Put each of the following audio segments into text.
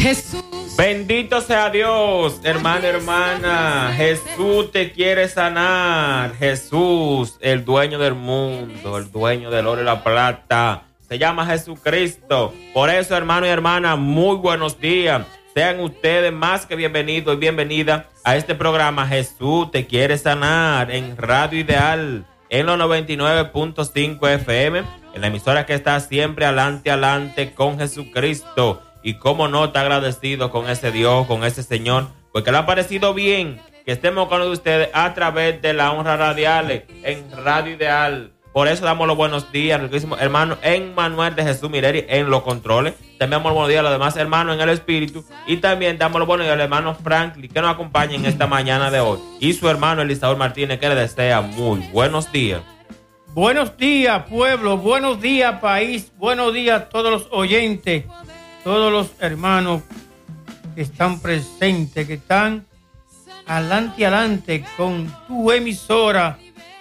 Jesús. Bendito sea Dios, hermano, hermana. Jesús te quiere sanar. Jesús, el dueño del mundo, el dueño del oro y la plata. Se llama Jesucristo. Por eso, hermano y hermana, muy buenos días. Sean ustedes más que bienvenidos y bienvenidas a este programa Jesús te quiere sanar en Radio Ideal, en los 99.5 FM, en la emisora que está siempre adelante con Jesucristo. Y cómo no está agradecido con ese Dios, con ese Señor, porque le ha parecido bien que estemos con ustedes a través de la honra radiales en Radio Ideal. Por eso damos los buenos días al hermano Emmanuel de Jesús Mireri en los controles. También damos los buenos días a los demás hermanos en el espíritu. Y también damos los buenos días al hermano Franklin que nos acompaña en esta mañana de hoy. Y su hermano Elisaúl Martínez que le desea muy buenos días. Buenos días, pueblo. Buenos días, país. Buenos días a todos los oyentes, todos los hermanos que están presentes, que están adelante con tu emisora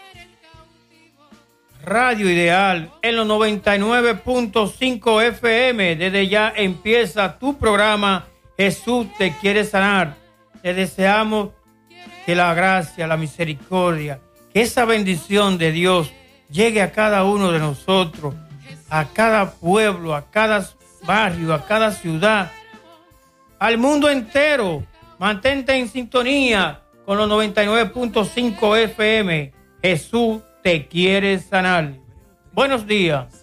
Radio Ideal en los 99.5 FM. Desde ya empieza tu programa Jesús te quiere sanar. Te deseamos que la gracia, la misericordia, que esa bendición de Dios llegue a cada uno de nosotros, a cada pueblo, a cada barrio, a cada ciudad, al mundo entero. Mantente en sintonía con los 99.5 FM. Jesús te quiere sanar. Buenos días.